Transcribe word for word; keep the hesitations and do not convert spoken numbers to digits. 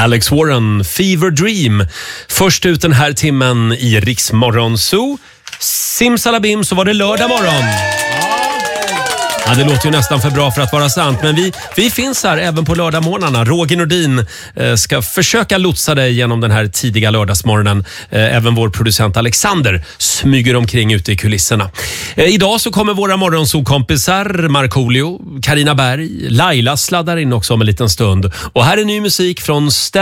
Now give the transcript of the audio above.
Alex Warren, Fever Dream. Först ut den här timmen i Rix Morgon Zoo. Simsalabim, så var det lördag morgon. Ja, det låter ju nästan för bra för att vara sant, men vi, vi finns här även på lördagmorgnarna. Roger Nordin eh, ska försöka lotsa dig genom den här tidiga lördagsmorgonen. Eh, även vår producent Alexander smyger omkring ute i kulisserna. Eh, idag så kommer våra morgonsokompisar Markoolio, Carina Berg, Laila sladdar in också om en liten stund. Och här är ny musik från Stäm